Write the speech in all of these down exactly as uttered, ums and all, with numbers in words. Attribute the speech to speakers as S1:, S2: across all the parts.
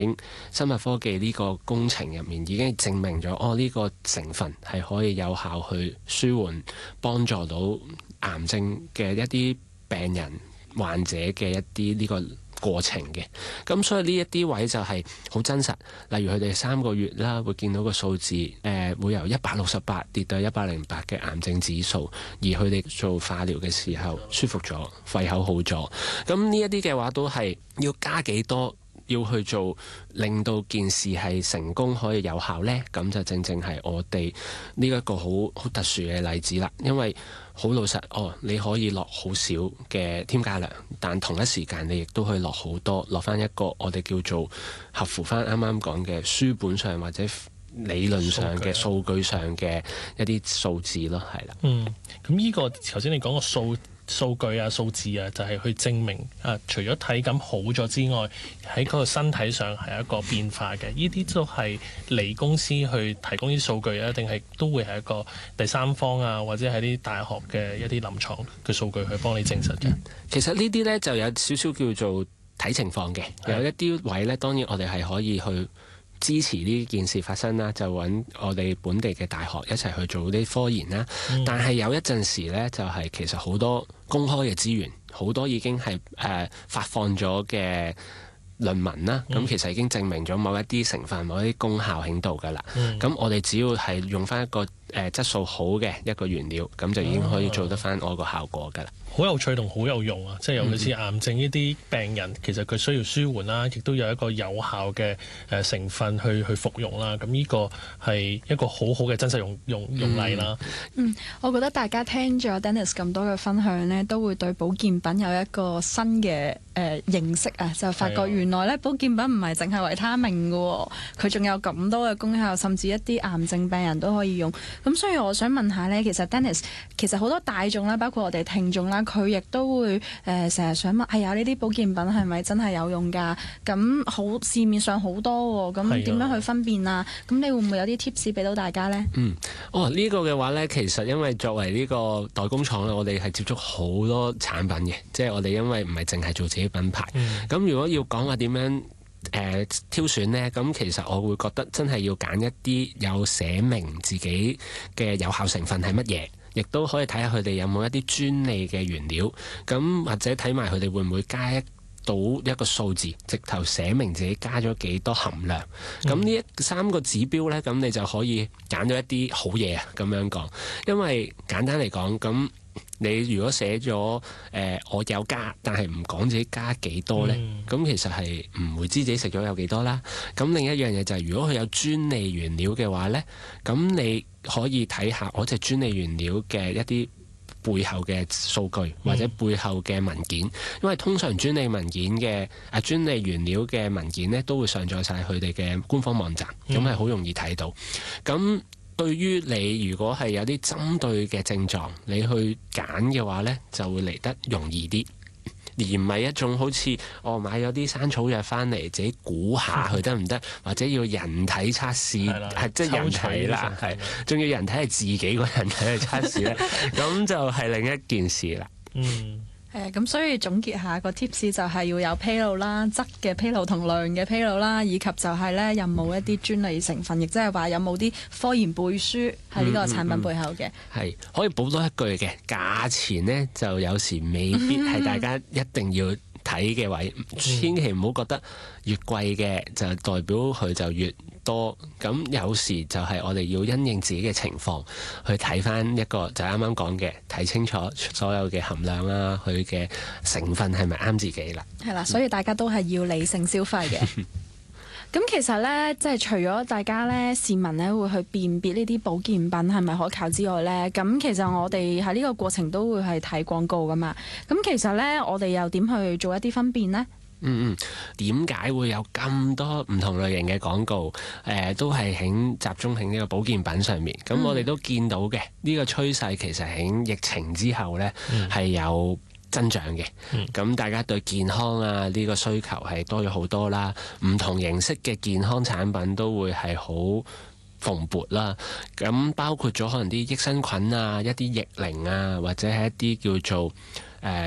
S1: 生物科技呢個工程入面已經證明咗，哦呢、這個成分係可以有效去舒緩、幫助到癌症嘅一啲病人患者嘅一啲呢個過程嘅。咁所以呢一啲位就係好真實。例如佢哋三個月啦，會見到個數字，誒、呃、會由一百六十八跌到一百零八嘅癌症指數，而佢哋做化療嘅時候舒服咗，肺口好咗。咁呢一啲嘅話都係要加幾多？要去做令到件事係成功可以有效呢，咁就正正係我哋呢一個好好特殊嘅例子啦。因為好老實，哦，你可以落好少嘅添加量，但同一時間你亦都可以落好多，落翻一個我哋叫做合乎翻啱啱講嘅書本上或者理論上嘅數據上嘅一啲數字咯，係啦。
S2: 嗯，咁呢個頭先你講個數數據啊、數字啊，就係、是、去證明啊，除咗體感好咗之外，喺嗰個身體上係一個變化嘅。呢啲都係你公司去提供啲數據啊，定係都會係一個第三方啊，或者係啲大學嘅一啲臨床嘅數據去幫你證實嘅、嗯。
S1: 其實呢啲呢，就有少少叫做睇情況嘅，有一啲位呢，當然我哋係可以去支持呢件事發生啦，就揾我哋本地嘅大學一齊去做啲科研啦。嗯、但係有一陣時呢，就係、是、其實好多公開嘅資源，好多已經係誒、呃、發放咗嘅論文啦。咁、嗯、其實已經證明咗某一啲成分、某一啲功效喺度㗎啦。咁、嗯、我哋只要係用翻一個誒、呃、質素好嘅一個原料，咁就已經可以做得翻我個效果㗎啦。
S2: 好有趣同好有用啊！即係尤其是癌症呢啲病人，其實佢需要舒緩啦，亦都有一個有效嘅誒成分去去服用啦。咁呢個係一個好好嘅真實用用用例啦。
S3: 嗯，我覺得大家聽咗 Dennis 咁多嘅分享呢，都會對保健品有一個新嘅誒、呃、認識啊！就發覺原來咧保健品唔係淨係維他命嘅喎，佢仲有咁多嘅功效，甚至一啲癌症病人都可以用。咁所以我想問下呢，其實 Dennis 其實好多大眾啦，包括我哋聽眾啦，佢亦都會誒成日想問，哎呀呢啲保健品係咪真係有用㗎？咁好市面上好多喎，咁點樣去分辨啊？咁你會唔會有啲 tips 俾到大家呢？
S1: 嗯，哦呢、呢個嘅話呢，其實因為作為呢個代工廠咧，我哋係接觸好多產品嘅，即係我哋因為唔係淨係做自己品牌。咁、嗯、如果要講話點樣誒、呃、挑選呢？咁其實我會覺得真係要揀一啲有寫明自己嘅有效成分係乜嘢。亦都可以睇下佢哋有冇一啲專利嘅原料，咁或者睇埋佢哋會唔會加一到一個數字，直頭寫明自己加咗幾多含量。咁呢一三個指標呢，咁你就可以揀咗一啲好嘢啊！咁樣講，因為簡單嚟講，咁你如果寫咗誒、呃、我有加，但係唔講自己加幾多呢，咁、嗯、其實係唔會知自己食咗有幾多啦。咁另一樣嘢就係、是，如果佢有專利原料嘅話呢，咁你可以睇下我隻專利原料嘅一啲背後嘅數據或者背後嘅文件，嗯、因為通常專利文件嘅啊專利原料嘅文件呢，都會上載晒佢哋嘅官方網站，咁係好容易睇到。咁對於你如果係有啲針對嘅症狀，你去揀嘅話呢，就會嚟得容易啲。而唔係一種好似我、哦、買咗啲山草藥翻嚟，自己估下佢得唔得，或者要人體測試，係即係人體啦，係仲要人體係自己個人體去測試咧，咁就係另一件事啦。嗯。
S3: 誒咁，所以總結下個 tips 就係要有披露啦，質嘅披露同量嘅披露啦，以及就係咧有冇一啲專利成分，亦即係話有冇啲科研背書喺呢個產品背後嘅。係、嗯嗯嗯、可以補多一句嘅，價錢呢就有時未必係大家一定要睇嘅位，嗯、千祈唔好覺得越貴嘅就代表佢就越多。咁有時就係我哋要因應自己嘅情況去睇翻一個，就啱啱講嘅，睇清楚所有嘅含量啦，佢嘅成分係咪啱自己啦。係啦，所以大家都係要理性消費嘅。咁其實呢，即係除咗大家呢市民呢會去辨別呢啲保健品係咪可靠之外呢，咁其實我哋喺呢個過程都會係睇廣告噶嘛。咁其實呢，我哋又點去做一啲分辨呢？嗯嗯，點解會有咁多唔同類型嘅廣告？誒、呃，都係喺集中喺呢個保健品上面。咁我哋都見到嘅呢、這個趨勢，其實喺疫情之後呢係、嗯、有增長嘅。咁、嗯、大家對健康啊呢、這個需求係多咗好多啦。唔同形式嘅健康產品都會係好蓬勃啦。咁包括咗可能啲益生菌啊、一啲逆齡啊，或者係一啲叫做誒。呃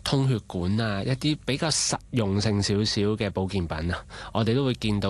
S1: 通血管啊，一啲比較實用性少少嘅保健品啊，我哋都會見到